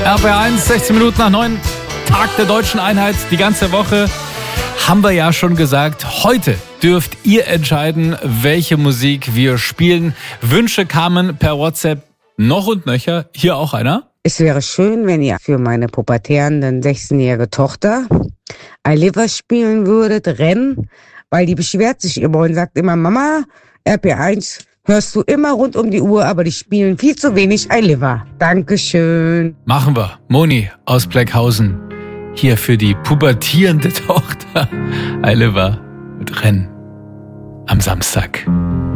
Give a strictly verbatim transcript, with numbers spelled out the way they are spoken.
R B R eins, sechzehn Minuten nach neun, Tag der deutschen Einheit, die ganze Woche. Haben wir ja schon gesagt, heute dürft ihr entscheiden, welche Musik wir spielen. Wünsche kamen per WhatsApp noch und nöcher. Hier auch einer. Es wäre schön, wenn ihr für meine pubertierende sechzehnjährige Tochter I Live spielen würdet, Rennen, weil die beschwert sich immer und sagt immer, Mama, R B R eins hörst du immer rund um die Uhr, aber die spielen viel zu wenig I Live. Dankeschön. Machen wir. Moni aus Blackhausen. Hier für die pubertierende Tochter I Live mit Rennen am Samstag.